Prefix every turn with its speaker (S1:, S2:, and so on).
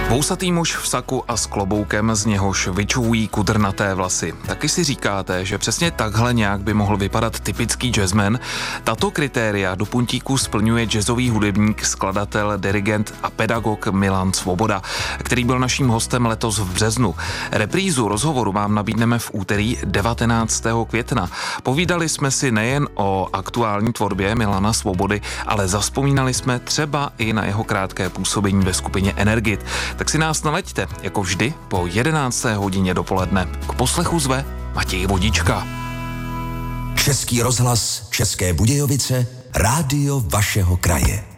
S1: Vousatý muž v saku a s kloboukem, z něhož vyčuvují kudrnaté vlasy. Taky si říkáte, že přesně takhle nějak by mohl vypadat typický jazzman? Tato kritéria do puntíku splňuje jazzový hudebník, skladatel, dirigent a pedagog Milan Svoboda, který byl naším hostem letos v březnu. Reprízu rozhovoru vám nabídneme v úterý 19. května. Povídali jsme si nejen o aktuální tvorbě Milana Svobody, ale zavzpomínali jsme třeba i na jeho krátké působení ve skupině Energit. Tak si nás naleďte, jako vždy, po 11. hodině dopoledne. K poslechu zve Matěj Vodička.
S2: Český rozhlas, České Budějovice, rádio vašeho kraje.